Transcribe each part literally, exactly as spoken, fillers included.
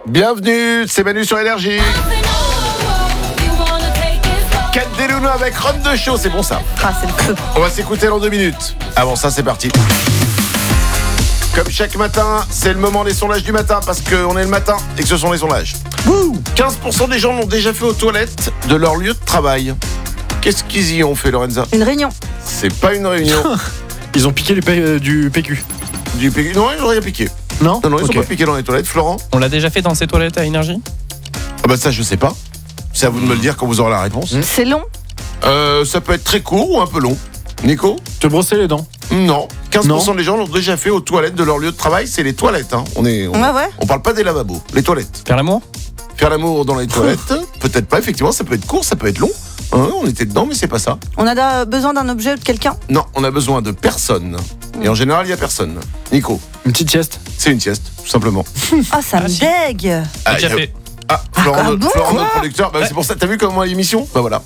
Bienvenue, c'est Manu sur Énergie. Kat Deluna avec Run the Show, c'est bon ça. Ah, c'est le feu. On va s'écouter dans deux minutes. Avant ça, c'est parti. Comme chaque matin, c'est le moment des sondages du matin parce qu'on est le matin et que ce sont les sondages. Wouh quinze pour cent des gens l'ont déjà fait aux toilettes de leur lieu de travail. Qu'est-ce qu'ils y ont fait, Lorenza? Une réunion. C'est pas une réunion. Ils ont piqué du, P- euh, du P Q. Du P Q. Non, ils n'ont rien piqué. Non Non, non, ils Ok. sont pas piqués dans les toilettes. Florent? On l'a déjà fait dans ces toilettes à Énergie? Ah bah ça, je sais pas. C'est à vous de me le dire quand vous aurez la réponse. Mmh. C'est long. Euh, ça peut être très court ou un peu long. Nico? Te brosser les dents. Non. quinze pour cent Non. des gens l'ont déjà fait aux toilettes de leur lieu de travail. C'est les toilettes. Hein. On est. On, Ouais, ouais. on parle pas des lavabos. Les toilettes. Faire l'amour? Faire l'amour dans les toilettes, peut-être pas. Effectivement, ça peut être court, ça peut être long. Hein, on était dedans, mais c'est pas ça. On a da- besoin d'un objet ou de quelqu'un. Non, on a besoin de personne. Et en général, il y a personne. Nico, Une petite sieste. c'est une sieste, tout simplement. Ah, ça Ah, me si. dégue. Ah, Déjà y a- fait. Ah, Florent, Ah notre, bon Florent, notre producteur. Bah, c'est pour ça. T'as vu comment l'émission? Bah voilà.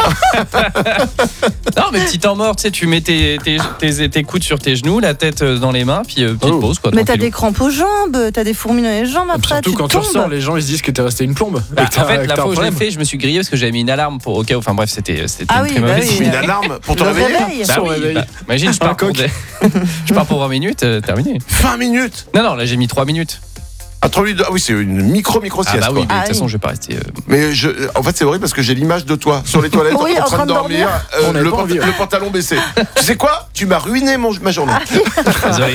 Non, mais petit temps mort, tu sais, tu mets tes, tes, tes, tes coudes sur tes genoux, la tête dans les mains, puis euh, petite Oh. pause, quoi. Mais t'as tranquillou. des crampes aux jambes, t'as des fourmis dans les jambes Et puis après. surtout tu quand tu tombes. ressors, les gens ils se disent que t'es resté une plombe. Bah, Et que t'as- en fait, que la t'as un fois où je l'ai problème. fait, je me suis grillé parce que j'avais mis une alarme pour, au cas où. Enfin bref, c'était, c'était Ah une oui, très bah mauvaise oui. idée. Une alarme pour te Le réveiller. réveil. Bah Son oui, réveil. bah, imagine, je pars, Un pour coq. des- je pars pour vingt minutes, euh, terminé. vingt minutes. Non, non, là j'ai mis trois minutes. À trois minutes. Ah oui, c'est une micro-micro Ah sieste. bah oui, mais de Ah toute façon, oui. je vais pas rester. euh, Mais je, en fait, c'est horrible parce que j'ai l'image de toi sur les toilettes Oui, en, train de dormir, euh, On avait le, pas pant- envie, ouais. le pantalon baissé. Tu sais quoi? Tu m'as ruiné mon, ma journée. Désolé.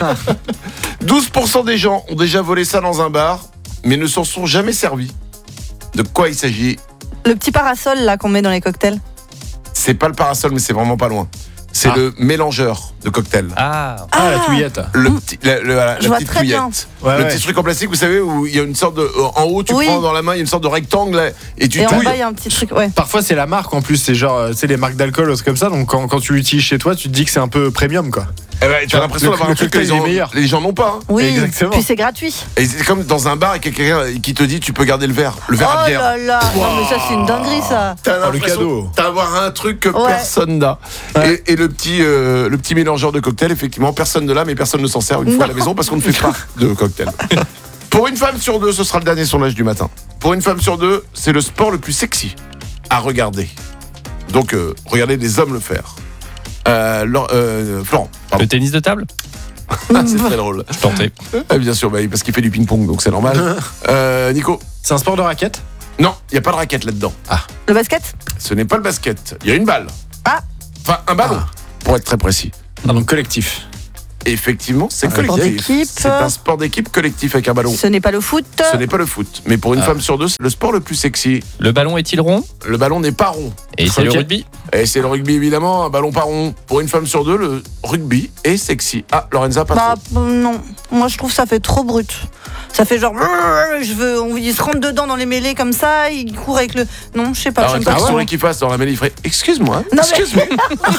douze pour cent des gens ont déjà volé ça dans un bar, mais ne s'en sont jamais servis. De quoi il s'agit? Le petit parasol là qu'on met dans les cocktails. C'est pas le parasol, mais c'est vraiment pas loin. C'est Ah. le mélangeur de cocktail. Ah, Ah, la Ah. touillette. Le petit, la, le- la Je vois petite très bien. touillette. Ouais, le ouais. petit truc en plastique, vous savez, où il y a une sorte de. En haut, tu Oui. prends dans la main, il y a une sorte de rectangle là, et tu Et en touilles. bas, il y a un petit truc. Ouais. Parfois c'est la marque en plus, c'est genre euh, tu sais les marques d'alcool ou trucs comme ça, donc quand, quand tu l'utilises chez toi tu te dis que c'est un peu premium quoi. Eh ben, tu as l'impression Le- d'avoir le un truc que cocktail les est gens, meilleur. les gens n'ont pas. Hein. Oui. Exactement. Puis c'est gratuit. Et c'est comme dans un bar et quelqu'un qui te dit tu peux garder le verre, le verre Oh à bière. là là. Non, mais ça, c'est une dinguerie ça. T'as Oh, le l'impression cadeau. d'avoir un truc que Ouais. personne n'a. Ouais. Et, et le petit, euh, le petit mélangeur de cocktail, effectivement, personne ne l'a, mais personne ne s'en sert une fois à la Non. maison parce qu'on ne fait pas de cocktail. Pour une femme sur deux, ce sera le dernier sondage du matin. Pour une femme sur deux, c'est le sport le plus sexy à regarder. Donc, euh, regardez des hommes le faire. Euh, Laure- euh, Florent, pardon. le tennis de table? C'est très drôle. Je tentais. Ah, bien sûr, bah, parce qu'il fait du ping-pong, donc c'est normal. Euh, Nico, C'est un sport de raquette. non, il n'y a pas de raquette là-dedans. Le basket. Ce n'est pas le basket. Il y a une balle. Ah. Enfin, un ballon, Ah. pour être très précis. Ah, donc collectif. Effectivement, c'est Un sport collectif. d'équipe. C'est un sport d'équipe collectif avec un ballon. Ce n'est pas le foot. Ce n'est pas le foot. Mais pour une Ah. femme sur deux, c'est le sport le plus sexy. Le ballon est-il rond? Le ballon n'est pas rond. Et c'est le Ok. rugby? Et c'est le rugby, évidemment, un ballon pas rond. Pour une femme sur deux, le rugby est sexy. Ah, Lorenza, pas Bah trop. euh, non, moi je trouve ça fait trop brut. Ça fait genre, je veux, on il se rentre dedans dans les mêlées comme ça, il court avec le, non, je sais pas, Alors, j'aime une pas fois trop. qu'il qu'il fasse dans la mêlée, il ferait Excuse-moi, Non, mais- excuse me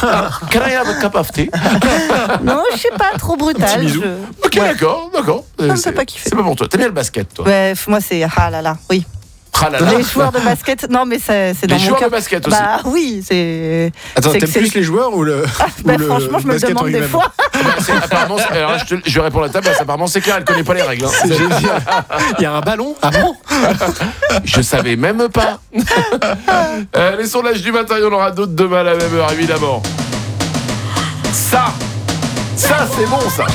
Can I have a cup of tea? Non, je sais pas, trop brutal. bisou. je- Ok, d'accord, d'accord. me C'est fait pas kiffer. c'est pas pour toi. T'aimes bien le basket, toi? Ouais, f- moi c'est, ah là là, oui. Ah là là. Les joueurs de basket, non mais c'est c'est dans Les mon joueurs de cœur. basket aussi. Bah oui, c'est. Attends, c'est t'aimes que c'est- plus les joueurs ou le. Bah, ou le franchement, je me le basket en demande des lui-même fois. Bah, c'est- apparemment, c'est- alors là, je, te- je vais répondre à ta place. Apparemment, c'est clair, elle connaît pas les règles. hein. C'est génial. Il y a un ballon. Ah bon? Je savais même pas. Euh, les sondages du matin, il y en aura d'autres demain à la même heure, évidemment. Ça, ça c'est bon ça.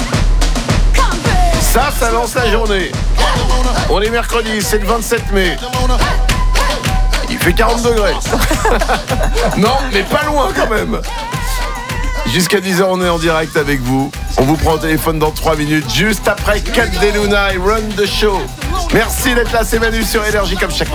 Ça, ça lance la journée. On est mercredi, c'est le vingt-sept mai. Il fait quarante degrés. Non, mais pas loin quand même. Jusqu'à dix heures, on est en direct avec vous. On vous prend au téléphone dans trois minutes, juste après Kat Deluna et Run the Show. Merci d'être là, c'est Manu sur Énergie comme chaque matin.